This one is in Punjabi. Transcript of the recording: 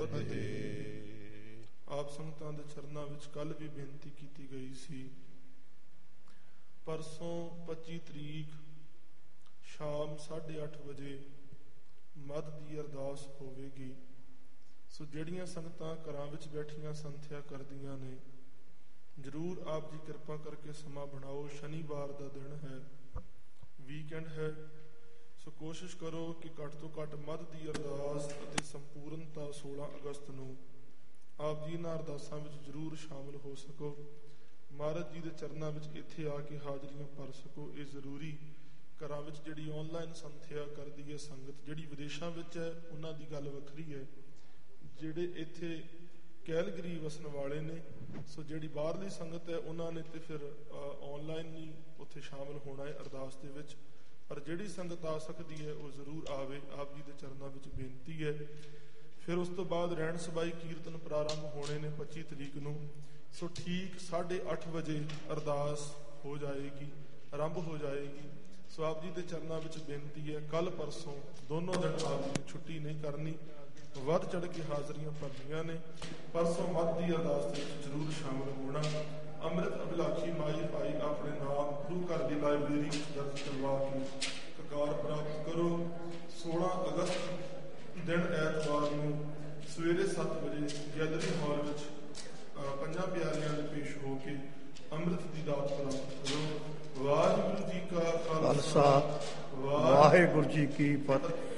ਆਪ ਸੰਗਤਾਂ ਦੇ ਚਰਨਾਂ ਵਿੱਚ ਕੱਲ ਵੀ ਬੇਨਤੀ ਕੀਤੀ ਗਈ ਸੀ। ਪਰਸੋਂ 25 ਤਰੀਕ ਸ਼ਾਮ 8:30 ਵਜੇ ਮੱਧ ਦੀ ਅਰਦਾਸ ਹੋਵੇਗੀ। ਸੋ ਜਿਹੜੀਆਂ ਸੰਗਤਾਂ ਘਰਾਂ ਵਿੱਚ ਬੈਠੀਆਂ ਸੰਥਿਆ ਕਰਦੀਆਂ ਨੇ, ਜ਼ਰੂਰ ਆਪ ਜੀ ਕਿਰਪਾ ਕਰਕੇ ਸਮਾਂ ਬਣਾਓ। ਸ਼ਨੀਵਾਰ ਦਾ ਦਿਨ ਹੈ, ਵੀਕਐਂਡ ਹੈ, ਸੋ ਕੋਸ਼ਿਸ਼ ਕਰੋ ਕਿ ਘੱਟ ਤੋਂ ਘੱਟ ਮੱਧ ਦੀ ਅਰਦਾਸ ਅਤੇ ਸੰਪੂਰਨਤਾ 16 ਅਗਸਤ ਨੂੰ ਆਪ ਜੀ ਇਹਨਾਂ ਅਰਦਾਸਾਂ ਵਿੱਚ ਜ਼ਰੂਰ ਸ਼ਾਮਲ ਹੋ ਸਕੋ। ਮਹਾਰਾਜ ਜੀ ਦੇ ਚਰਨਾਂ ਵਿੱਚ ਇੱਥੇ ਆ ਕੇ ਹਾਜ਼ਰੀਆਂ ਭਰ ਸਕੋ। ਇਹ ਜ਼ਰੂਰੀ। ਘਰਾਂ ਵਿੱਚ ਜਿਹੜੀ ਆਨਲਾਈਨ ਸੰਥਿਆ ਕਰਦੀ ਹੈ ਸੰਗਤ, ਜਿਹੜੀ ਵਿਦੇਸ਼ਾਂ ਵਿੱਚ ਹੈ ਉਹਨਾਂ ਦੀ ਗੱਲ ਵੱਖਰੀ ਹੈ। ਜਿਹੜੇ ਇੱਥੇ ਕੈਲਗਰੀ ਵਸਣ ਵਾਲੇ ਨੇ, ਸੋ ਜਿਹੜੀ ਬਾਹਰਲੀ ਸੰਗਤ ਹੈ ਉਹਨਾਂ ਨੇ ਤੇ ਫਿਰ ਆਨਲਾਈਨ ਹੀ ਉੱਥੇ ਸ਼ਾਮਲ ਹੋਣਾ ਹੈ ਅਰਦਾਸ ਦੇ ਵਿੱਚ। ਪਰ ਜਿਹੜੀ ਸੰਗਤ ਆ ਸਕਦੀ ਹੈ ਉਹ ਜ਼ਰੂਰ ਆਵੇ, ਆਪ ਜੀ ਦੇ ਚਰਨਾਂ ਵਿੱਚ ਬੇਨਤੀ ਹੈ। ਫਿਰ ਉਸ ਤੋਂ ਬਾਅਦ ਰਹਿਣ ਸਬਾਈ ਕੀਰਤਨ ਪ੍ਰਾਰੰਭ ਹੋਣੇ ਨੇ 25 ਤਰੀਕ ਨੂੰ। ਸੋ ਠੀਕ 8:30 ਵਜੇ ਅਰਦਾਸ ਹੋ ਜਾਏਗੀ, ਆਰੰਭ ਹੋ ਜਾਏਗੀ। ਸੋ ਆਪ ਜੀ ਦੇ ਚਰਨਾਂ ਵਿੱਚ ਬੇਨਤੀ ਹੈ, ਕੱਲ ਪਰਸੋਂ ਦੋਨੋਂ ਦਿਨ ਆਪ ਜੀ ਨੂੰ ਛੁੱਟੀ ਨਹੀਂ ਕਰਨੀ, ਵੱਧ ਚੜ ਕੇ ਹਾਜ਼ਰੀਆਂ ਭਰਨੀਆਂ ਨੇ। ਪਰਸੋਂ ਮੱਧ ਦੀ ਅਰਦਾਸ ਦੇ ਵਿੱਚ ਜ਼ਰੂਰ ਸ਼ਾਮਲ ਹੋਣਾ। ਅੰਮ੍ਰਿਤ ਅਭਿਲਾਖੀ ਮਾਈ ਭਾਈ ਆਪਣੇ ਨਾਮ ਗੁਰੂ ਘਰ ਦੀ ਲਾਇਬ੍ਰੇਰੀ ਵਿੱਚ ਦਰਜ ਕਰਵਾ ਕੇ ਕਕਾਰ ਪ੍ਰਾਪਤ ਕਰੋ। 16 ਅਗਸਤ ਦਿਨ ਐਤਵਾਰ ਨੂੰ ਸਵੇਰੇ 7 ਵਜੇ ਗੈਲਰੀ ਹਾਲ ਵਿੱਚ ਪੰਜਾਂ ਪਿਆਰਿਆਂ ਦੇ ਪੇਸ਼ ਹੋ ਕੇ ਅੰਮ੍ਰਿਤ ਦੀ ਦਾਤ ਪ੍ਰਾਪਤ ਕਰੋ। ਵਾਹਿਗੁਰੂ ਜੀ ਕਾ ਖਾਲਸਾ, ਵਾਹਿਗੁਰੂ ਜੀ ਕੀ ਫਤਿਹ।